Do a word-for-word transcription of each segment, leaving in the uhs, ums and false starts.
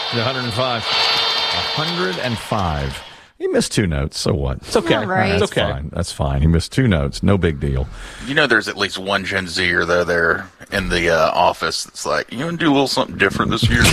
one hundred five. one hundred five. He missed two notes, so what? It's okay. Right. That's It's okay. fine. That's fine. He missed two notes. No big deal. You know, there's at least one Gen Zer though there in the uh, office that's like, you want to do a little something different this year?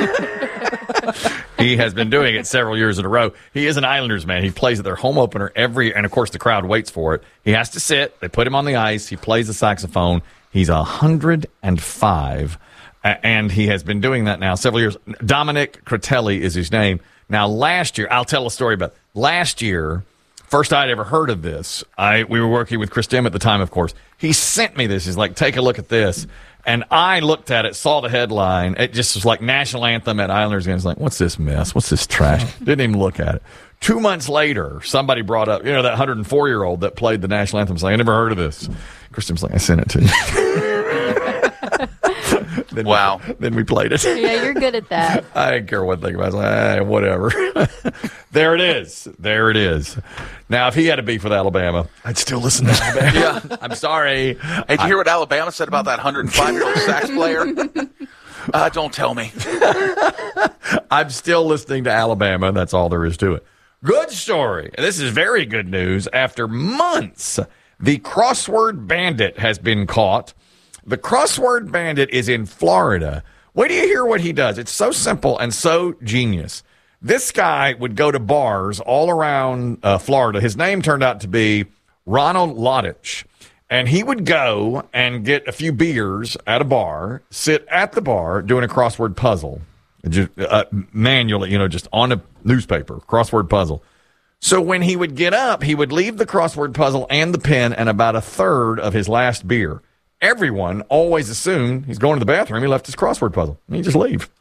He has been doing it several years in a row. He is an Islanders man. He plays at their home opener every, and of course the crowd waits for it. He has to sit. They put him on the ice. He plays the saxophone. He's one hundred five, and he has been doing that now several years. Dominic Critelli is his name. Now, last year, I'll tell a story about last year. First I'd ever heard of this. I we were working with Chris Dim at the time, of course. He sent me this. He's like, take a look at this. And I looked at it, saw the headline. It just was like national anthem at Islanders games. Like, what's this mess? What's this trash? Didn't even look at it. Two months later, somebody brought up, you know, that one hundred four-year-old that played the national anthem. Like, I never heard of this. Chris Dim's like, I sent it to you. Then Wow. We, then we played it. Yeah, you're good at that. I didn't care one thing about it. I was like, eh, whatever. There it is. There it is. Now, if he had a beef with Alabama, I'd still listen to Alabama. Yeah. I'm sorry. Hey, did you hear what Alabama said about that one hundred five-year-old sax player? Uh, don't tell me. I'm still listening to Alabama. That's all there is to it. Good story. This is very good news. After months, the crossword bandit has been caught. The crossword bandit is in Florida. Wait till you hear what he does. It's so simple and so genius. This guy would go to bars all around uh, Florida. His name turned out to be Ronald Lodich. And he would go and get a few beers at a bar, sit at the bar doing a crossword puzzle, just, uh, manually, you know, just on a newspaper, crossword puzzle. So when he would get up, he would leave the crossword puzzle and the pen and about a third of his last beer. Everyone always assumed he's going to the bathroom. He left his crossword puzzle. And he just leave.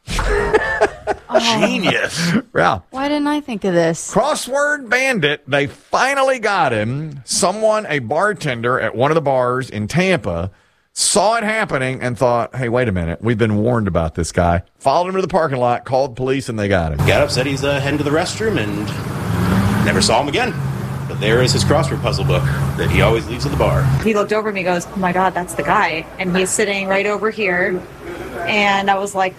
Genius. Yeah. Why didn't I think of this? Crossword bandit. They finally got him. Someone, a bartender at one of the bars in Tampa, saw it happening and thought, hey, wait a minute. We've been warned about this guy. Followed him to the parking lot, called police, and they got him. Got up, said he's uh, heading to the restroom, and never saw him again. But there is his crossword puzzle book that he always leaves at the bar. He looked over at me and goes, oh my God, that's the guy. And he's sitting right over here. And I was like,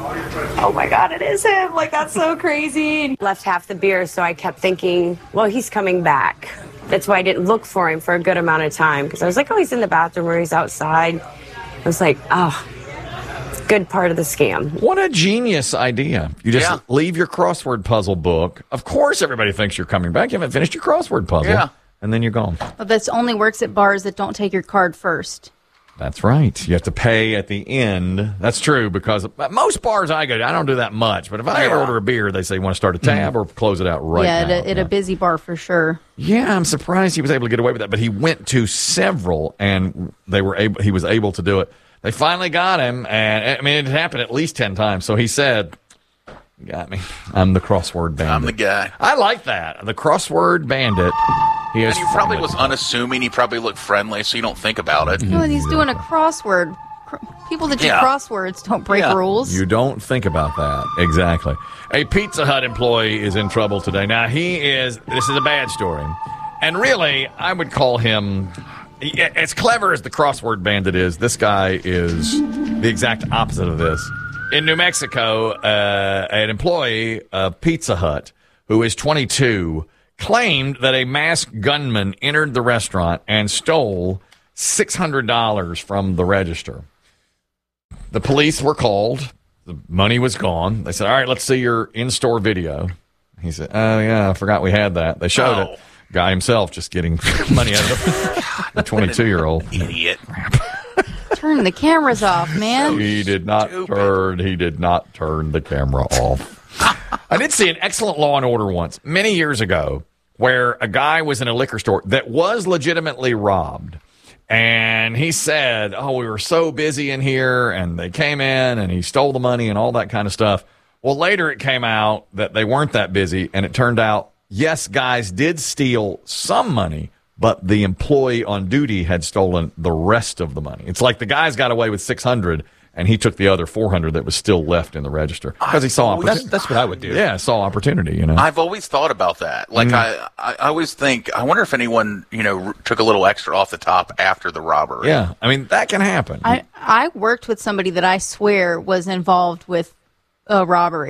oh my God, it is him. Like, that's so crazy. And Left half the beer, so I kept thinking, well, he's coming back. That's why I didn't look for him for a good amount of time. Because I was like, oh, he's in the bathroom or he's outside. I was like, oh, it's a good part of the scam. What a genius idea. You just Yeah. leave your crossword puzzle book. Of course, everybody thinks you're coming back. You haven't finished your crossword puzzle. Yeah. And then you're gone. But this only works at bars that don't take your card first. That's right. You have to pay at the end. That's true, because most bars I go to, I don't do that much. But if I ever Yeah. order a beer, they say you want to start a tab or close it out right yeah, now. at a, at a busy bar for sure. Yeah, I'm surprised he was able to get away with that. But he went to several, and they were able. He was able to do it. They finally got him, and I mean, it happened at least ten times. So he said, "You got me. I'm the crossword bandit. I'm the guy." I like that. The crossword bandit. He is And he probably from was it. unassuming. He probably looked friendly, so you don't think about it. Oh, and he's doing a crossword. Cr- People that do Yeah. crosswords don't break Yeah. rules. You don't think about that. Exactly. A Pizza Hut employee is in trouble today. Now, he is, this is a bad story. And really, I would call him, as clever as the crossword bandit is, this guy is the exact opposite of this. In New Mexico, uh, an employee of Pizza Hut, who is twenty-two, claimed that a masked gunman entered the restaurant and stole six hundred dollars from the register. The police were called. The money was gone. They said, all right, let's see your in-store video. He said, oh, yeah, I forgot we had that. They showed Oh. it. Guy himself just getting money out of the twenty-two-year-old. Idiot. Turn the cameras off, man. He did not Stupid. turn. He did not turn the camera off. I did see an excellent Law and Order once, many years ago, where a guy was in a liquor store that was legitimately robbed. And he said, oh, we were so busy in here, and they came in, and he stole the money and all that kind of stuff. Well, later it came out that they weren't that busy, and it turned out, yes, guys did steal some money, but the employee on duty had stolen the rest of the money. It's like the guys got away with six hundred, and he took the other four hundred that was still left in the register because he saw That's, opportunity. that's what I would do. Yeah, saw opportunity, you know. I've always thought about that. Like, I, I, I always think, I wonder if anyone, you know, r- took a little extra off the top after the robbery. Yeah, I mean, that can happen. I, I worked with somebody that I swear was involved with a robbery.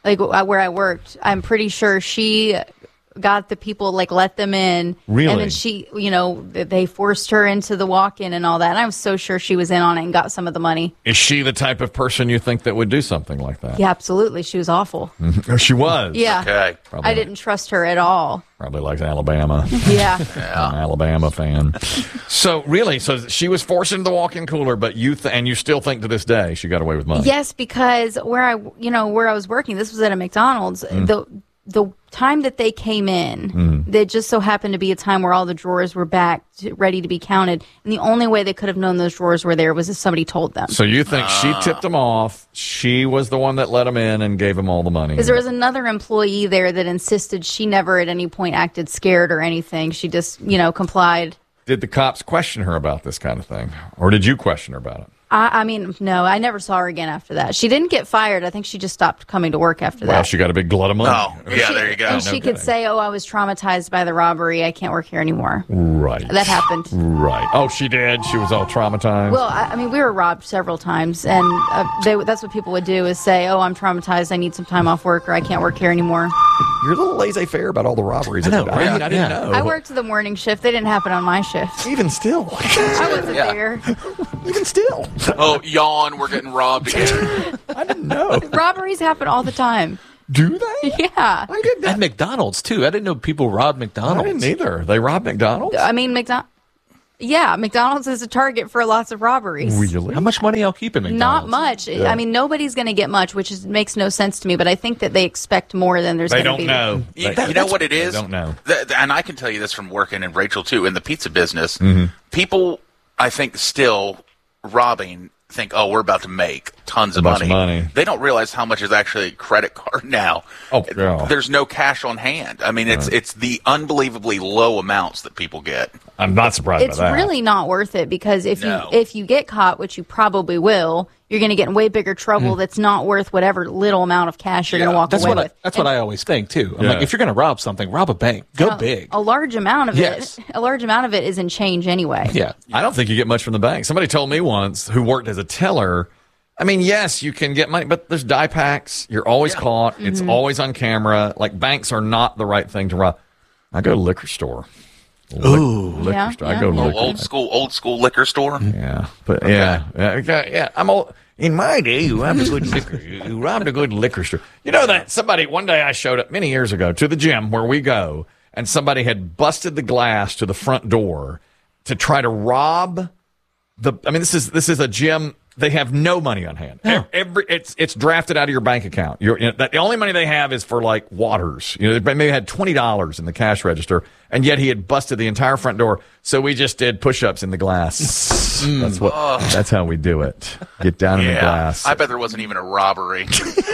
like where I worked. I'm pretty sure she got the people, like, let them in. Really? And then she, you know, they forced her into the walk-in and all that. And I was so sure she was in on it and got some of the money. Is she the type of person you think that would do something like that? Yeah, absolutely. She was awful. Oh, she was? Yeah. Okay. Probably I didn't trust her at all. Probably likes Alabama. Yeah. I'm an Alabama fan. So, really, so she was forced into the walk-in cooler, but you th- and you still think to this day she got away with money? Yes, because where I, you know, where I was working, this was at a McDonald's. Mm. The the time that they came in, Mm. there just so happened to be a time where all the drawers were back, to, ready to be counted, and the only way they could have known those drawers were there was if somebody told them. So you think she tipped them off, she was the one that let them in and gave them all the money? Because there was another employee there that insisted she never at any point acted scared or anything. She just, you know, complied. Did the cops question her about this kind of thing? Or did you question her about it? I, I mean, no, I never saw her again after that. She didn't get fired. I think she just stopped coming to work after Well, that. she got a big glut of money. Oh, yeah, She- there you go. And No she kidding. could say, oh, I was traumatized by the robbery. I can't work here anymore. Right. That happened. Right. Oh, she did? She was all traumatized? Well, I, I mean, we were robbed several times, and uh, they, that's what people would do is say, oh, I'm traumatized. I need some time off work, or I can't work here anymore. You're a little laissez-faire about all the robberies. I know, I, right? I didn't Yeah. know. I worked the morning shift. They didn't happen on my shift. Even still. I wasn't Yeah. there. Even still. Oh, yawn, we're getting robbed again. I didn't know. Robberies happen all the time. Do they? Yeah. I did At not. McDonald's, too. I didn't know people robbed I McDonald's. didn't either. They robbed McDonald's? I mean, McDonald's. Yeah, McDonald's is a target for lots of robberies. Really? How much money y'all keep at McDonald's? Not much. Yeah. I mean, nobody's going to get much, which is, makes no sense to me. But I think that they expect more than there's They going to don't be. know. You, They- you know what it They is? don't know. Th- th- and I can tell you this from working in Rachel too in the pizza business. Mm-hmm. People, I think, still robbing think, oh, we're about to make tons A of bunch money. of money. They don't realize how much is actually a credit card now. Oh, yeah. There's no cash on hand. I mean, it's it's the unbelievably low amounts that people get. I'm not surprised It's by that. really not worth it because if No. you if you get caught, which you probably will, you're going to get in way bigger trouble. That's not worth whatever little amount of cash you're Yeah. going to walk That's away what I, with. that's And what I always think too. I'm Yeah. like, if you're going to rob something, rob a bank. Go a- big. A large amount of Yes. it. A large amount of it is in change anyway. Yeah. I don't think you get much from the bank. Somebody told me once who worked as a teller, I mean, yes, you can get money, but there's die packs. You're always caught. It's always on camera. Like, banks are not the right thing to rob. I go to liquor store. Ooh. Liquor Yeah, store. I yeah. go to Oh, liquor old school, old school liquor store. Yeah, but yeah, yeah, okay, yeah. I'm old. In my day, you robbed a good liquor. You robbed a good liquor store. You know that somebody one day I showed up many years ago to the gym where we go, and somebody had busted the glass to the front door to try to rob the. I mean, this is this is a gym. They have no money on hand. Every, every it's it's drafted out of your bank account. You're, you know, that, the only money they have is for like waters. You know, they maybe had twenty dollars in the cash register, and yet he had busted the entire front door. So we just did push-ups in the glass. That's what. That's how we do it. Get down in the Yeah, glass. I bet there wasn't even a robbery.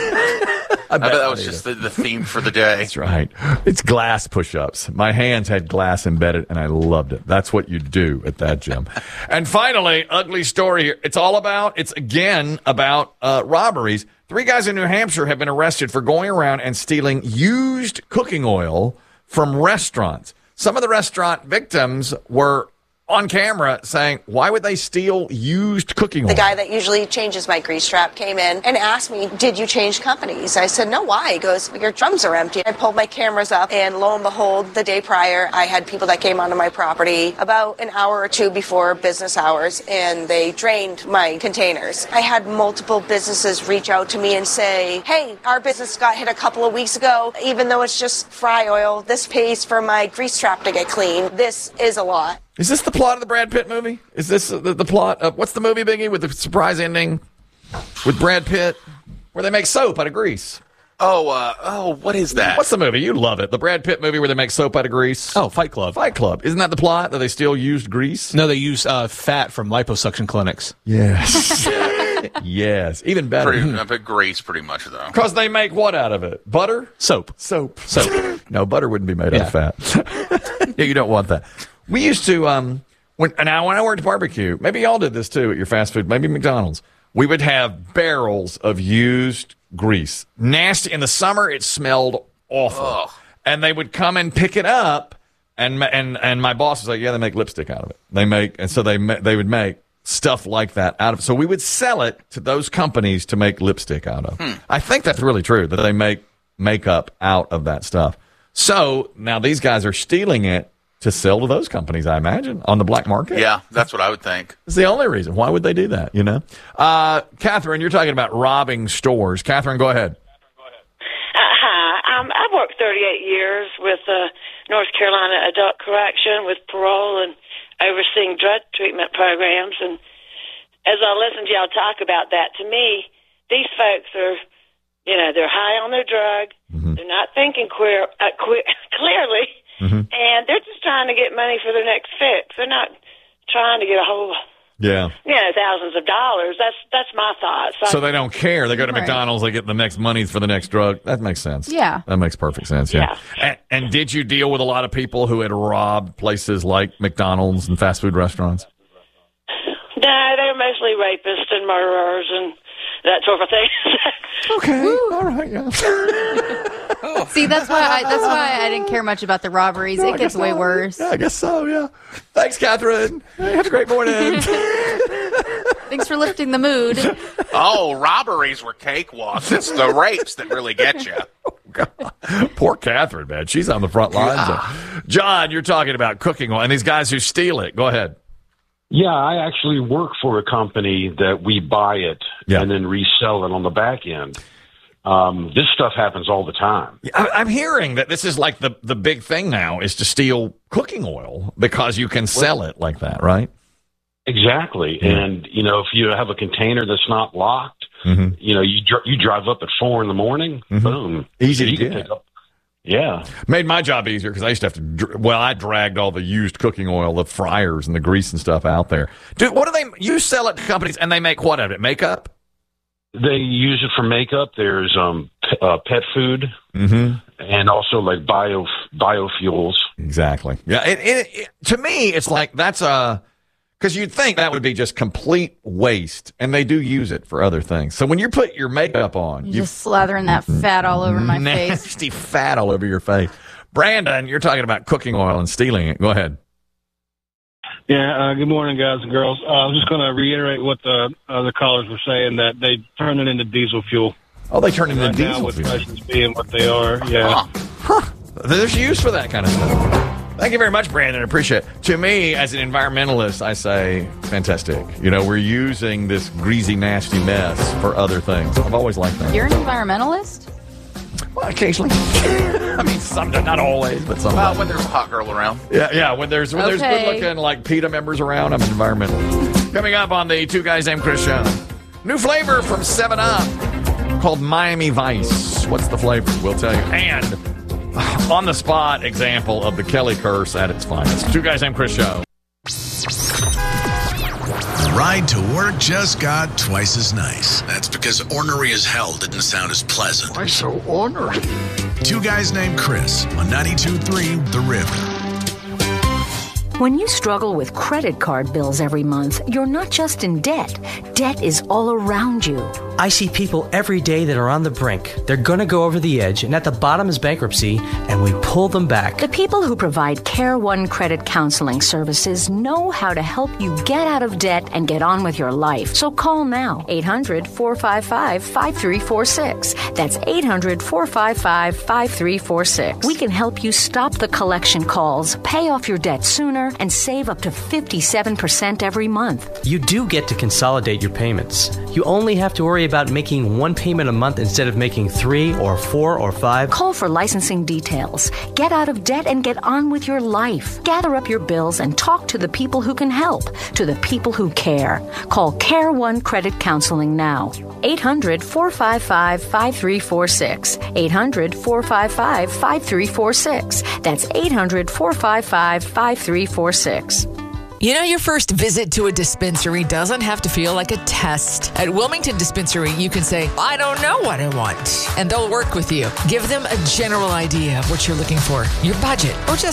I bet that was just the, the theme for the day. That's right. It's glass push-ups. My hands had glass embedded, and I loved it. That's what you do at that gym. And finally, ugly story here. It's all about, it's again about uh, robberies. Three guys in New Hampshire have been arrested for going around and stealing used cooking oil from restaurants. Some of the restaurant victims were on camera saying, why would they steal used cooking oil? The guy that usually changes my grease trap came in and asked me, did you change companies? I said, no, why? He goes, your drums are empty. I pulled my cameras up, and lo and behold, the day prior, I had people that came onto my property about an hour or two before business hours, and they drained my containers. I had multiple businesses reach out to me and say, hey, our business got hit a couple of weeks ago. Even though it's just fry oil, this pays for my grease trap to get clean. This is a lot. Is this the plot of the Brad Pitt movie? Is this the, the plot of, what's the movie, Biggie, with the surprise ending with Brad Pitt where they make soap out of grease? Oh, uh, oh, what is that? What's the movie? You love it. The Brad Pitt movie where they make soap out of grease. Oh, Fight Club. Fight Club. Isn't that the plot, that they still used grease? No, they use uh, fat from liposuction clinics. Yes. Yes. Even better. Pretty, a bit grease, pretty much, though. Because they make what out of it? Butter? Soap. Soap. Soap. No, butter wouldn't be made out Yeah. of fat. Yeah, you don't want that. We used to, um, when, now when I worked at barbecue, maybe y'all did this too at your fast food, maybe McDonald's, we would have barrels of used grease. Nasty. In the summer, it smelled awful. Ugh. And they would come and pick it up, and ma- and and my boss was like, yeah, they make lipstick out of it. They make, and so they ma- they would make stuff like that out of. So we would sell it to those companies to make lipstick out of. Hmm. I think that's really true that they make makeup out of that stuff. So now these guys are stealing it to sell to those companies, I imagine, on the black market. Yeah, that's what I would think. It's the only reason. Why would they do that, you know? Uh, Catherine, you're talking about robbing stores. Catherine, go ahead. Uh, hi. Um, I've worked thirty-eight years with uh, North Carolina Adult Correction with parole and overseeing drug treatment programs. And as I listen to y'all talk about that, to me, these folks are, you know, they're high on their drug. Mm-hmm. They're not thinking queer, uh, queer, clearly. Mm-hmm. And they're just trying to get money for their next fix. They're not trying to get a whole, yeah, you know, thousands of dollars. That's that's my thoughts. So they don't care. They go to Right. McDonald's, they get the next money for the next drug. That makes sense. Yeah. That makes perfect sense, yeah. Yeah. And, and did you deal with a lot of people who had robbed places like McDonald's and fast food restaurants? No, they're mostly rapists and murderers and that sort of thing. Okay. All right, yeah. See, that's why I, that's why I didn't care much about the robberies. No, I it gets guess way so. worse. Yeah, I guess so, yeah. Thanks, Catherine. Hey, have a great morning. Thanks for lifting the mood. Oh, robberies were cakewalks. It's the rapes that really get you. Poor Catherine, man. She's on the front lines. Yeah. John, you're talking about cooking oil and these guys who steal it. Go ahead. Yeah, I actually work for a company that we buy it Yeah. and then resell it on the back end. Um, this stuff happens all the time. I, I'm hearing that this is like the, the big thing now is to steal cooking oil because you can sell it like that, right? Exactly. Yeah. And, you know, if you have a container that's not locked, Mm-hmm. you know, you dr- you drive up at four in the morning, Mhm. boom. Easy to You can get. pick up- Yeah. Made my job easier because I used to have to, dr- well, I dragged all the used cooking oil, the fryers and the grease and stuff out there. Dude, what do they, you sell it to companies and they make what of it? Makeup? They use it for makeup. There's um, p- uh, pet food Mm-hmm. and also like bio biofuels. Exactly. Yeah. It, it, it, to me, it's like that's a, because you'd think that would be just complete waste, and they do use it for other things. So when you put your makeup on, You're just slathering that fat all over my face. nasty fat all over your face. Brandon, you're talking about cooking oil and stealing it. Go ahead. Yeah, uh, good morning, guys and girls. Uh, I was just going to reiterate what the other callers were saying, that they turn it into diesel fuel. Oh, they turn it into right now diesel with fuel. prices being what they are, yeah. Huh. There's use for that kind of stuff. Thank you very much, Brandon. I appreciate it. To me, as an environmentalist, I say, fantastic. You know, we're using this greasy, nasty mess for other things. I've always liked that. You're an environmentalist? Well, occasionally. I mean, sometimes, not always, but sometimes. Well, when there's a hot girl around. Yeah, yeah. When there's when there's Okay. good looking like PETA members around, I'm an environmentalist. Coming up on the Two Guys Named Chris show, new flavor from seven up called Miami Vice. What's the flavor? We'll tell you. And on the spot example of the Kelly curse at its finest. Two Guys Named Chris show. The ride to work just got twice as nice. That's because ornery as hell didn't sound as pleasant. Why so ornery? Two Guys Named Chris on ninety-two point three The River. When you struggle with credit card bills every month, you're not just in debt. Debt is all around you. I see people every day that are on the brink. They're going to go over the edge, and at the bottom is bankruptcy, and we pull them back. The people who provide Care One Credit Counseling Services know how to help you get out of debt and get on with your life. So call now, eight hundred, four five five, five three four six. That's eight hundred, four five five, five three four six. We can help you stop the collection calls, pay off your debt sooner, and save up to fifty-seven percent every month. You do get to consolidate your payments. You only have to worry about making one payment a month instead of making three or four or five. Call for licensing details. Get out of debt and get on with your life. Gather up your bills and talk to the people who can help, to the people who care. Call Care One Credit Counseling now. eight hundred, four five five, five three four six. eight hundred, four five five, five three four six. That's eight hundred, four five five, five three four six. You know, your first visit to a dispensary doesn't have to feel like a test. At Wilmington Dispensary, you can say, I don't know what I want, and they'll work with you. Give them a general idea of what you're looking for, your budget, or just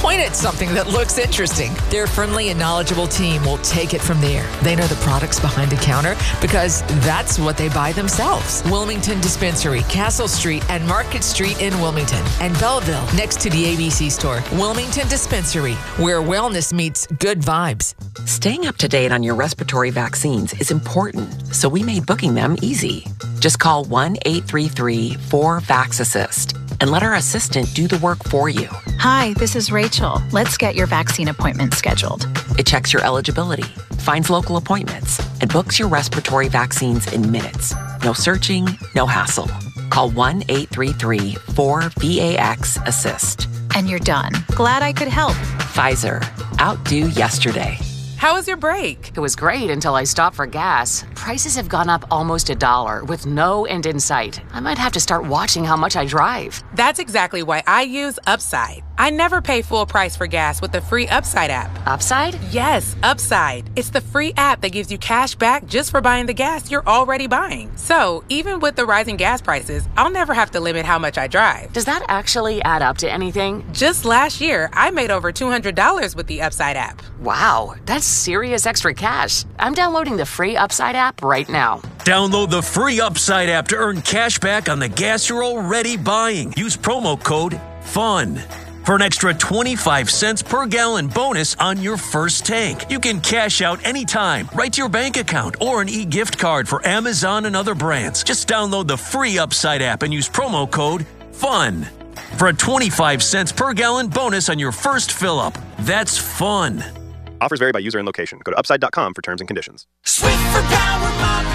point at something that looks interesting. Their friendly and knowledgeable team will take it from there. They know the products behind the counter because that's what they buy themselves. Wilmington Dispensary, Castle Street and Market Street in Wilmington, and Belleville next to the A B C store. Wilmington Dispensary, where wellness meets good vibes. Staying up to date on your respiratory vaccines is important, so we made booking them easy. Just call one eight three three four VAX-ASSIST and let our assistant do the work for you. Hi, this is Rachel. Let's get your vaccine appointment scheduled. It checks your eligibility, finds local appointments, and books your respiratory vaccines in minutes. No searching, no hassle. Call one eight three three four VAX-ASSIST. And you're done. Glad I could help. Pfizer. Outdo yesterday. How was your break? It was great until I stopped for gas. Prices have gone up almost a dollar with no end in sight. I might have to start watching how much I drive. That's exactly why I use Upside. I never pay full price for gas with the free Upside app. Upside? Yes, Upside. It's the free app that gives you cash back just for buying the gas you're already buying. So, even with the rising gas prices, I'll never have to limit how much I drive. Does that actually add up to anything? Just last year, I made over two hundred dollars with the Upside app. Wow, that's serious extra cash. I'm downloading the free Upside app right now. Download the free Upside app to earn cash back on the gas you're already buying. Use promo code FUN for an extra twenty-five cents per gallon bonus on your first tank. You can cash out anytime, right to your bank account, or an e-gift card for Amazon and other brands. Just download the free Upside app and use promo code FUN for a twenty-five cents per gallon bonus on your first fill-up. That's fun. Offers vary by user and location. Go to upside dot com for terms and conditions. Swiffer Power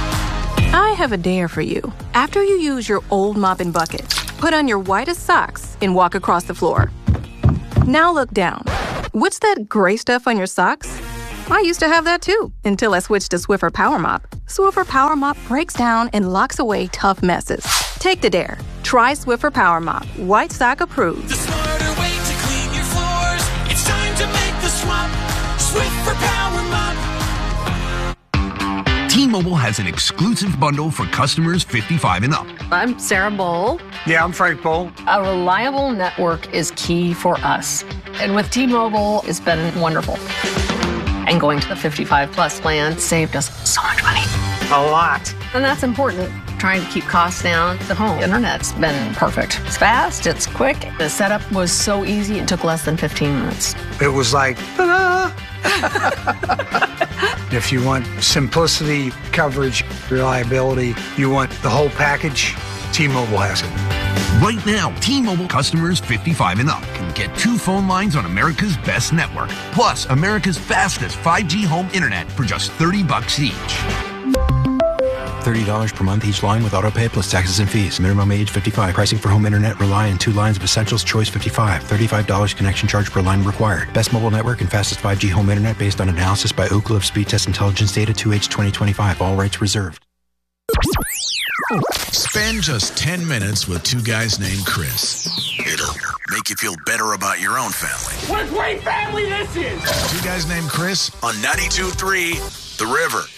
Mop. I have a dare for you. After you use your old mop and bucket, put on your whitest socks and walk across the floor. Now look down. What's that gray stuff on your socks? I used to have that too, until I switched to Swiffer Power Mop. Swiffer Power Mop breaks down and locks away tough messes. Take the dare. Try Swiffer Power Mop. White sock approved. The smarter way to clean your floors. It's time to make the swap. Swiffer Power Mop. T-Mobile has an exclusive bundle for customers fifty-five and up. I'm Sarah Bowl. Yeah, I'm Frank Bowl. A reliable network is key for us. And with T-Mobile, it's been wonderful. And going to the fifty-five plus plan saved us so much money. A lot. And that's important. Trying to keep costs down. The home internet's been perfect. It's fast, it's quick. The setup was so easy, it took less than fifteen minutes. It was like, ta-da! If you want simplicity, coverage, reliability, you want the whole package, T-Mobile has it. Right now, T-Mobile customers fifty-five and up can get two phone lines on America's best network, plus America's fastest five G home internet for just thirty bucks each. thirty dollars per month each line with autopay plus taxes and fees. Minimum age fifty-five. Pricing for home internet rely on two lines of Essentials Choice fifty-five. thirty-five dollars connection charge per line required. Best mobile network and fastest five G home internet based on analysis by Ookla of Speed Test Intelligence Data two H twenty twenty-five. All rights reserved. Spend just ten minutes with two guys named Chris. It'll make you feel better about your own family. What a great family this is! Two guys named Chris on ninety-two point three The River.